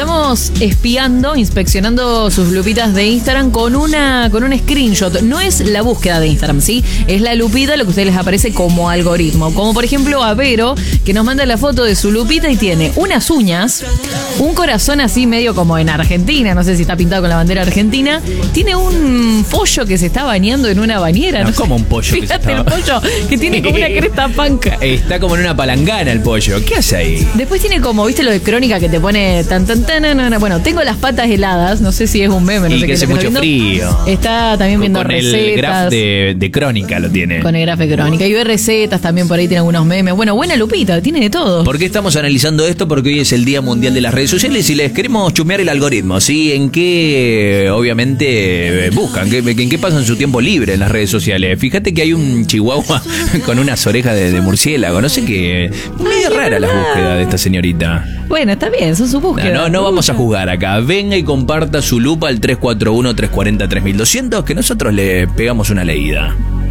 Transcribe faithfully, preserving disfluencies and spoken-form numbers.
estamos espiando, inspeccionando sus lupitas de Instagram con una con un screenshot. No es la búsqueda de Instagram, ¿sí? Es la lupita lo que a ustedes les aparece como algoritmo. Como por ejemplo a Vero, que nos manda la foto de su lupita y tiene unas uñas, un corazón así medio como en Argentina, no sé si está pintado con la bandera argentina, tiene un pollo que se está bañando en una bañera. No, no como un pollo. Fíjate que se estaba... el pollo que tiene como una cresta panca. Está como en una palangana el pollo. ¿Qué hace ahí? Después tiene como, ¿viste lo de Crónica que te pone tan tan tan? tan, tan. Bueno, tengo las patas heladas, no sé si es un meme, no y sé que qué. hace mucho frío. Está también viendo con recetas. El graf de, de Crónica lo tiene. Con el graf de Crónica. Y ve recetas también, por ahí tiene algunos memes. Bueno, buena lupita, tiene de todo. ¿Por qué estamos analizando esto? Porque hoy es el Día Mundial de las Redes Sociales y les queremos chumear el algoritmo, ¿sí? En qué, obviamente, buscan, en qué pasan su tiempo libre en las redes sociales. Fíjate que hay un chihuahua con unas orejas de, de murciélago, no sé qué. Medio rara la búsqueda de esta señorita. Bueno, está bien, son sus búsquedas. No, no, no vamos a juzgar acá. Venga y comparta su lupa al tres cuatro uno, tres cuatro cero, tres mil doscientos que nosotros le pegamos una leída.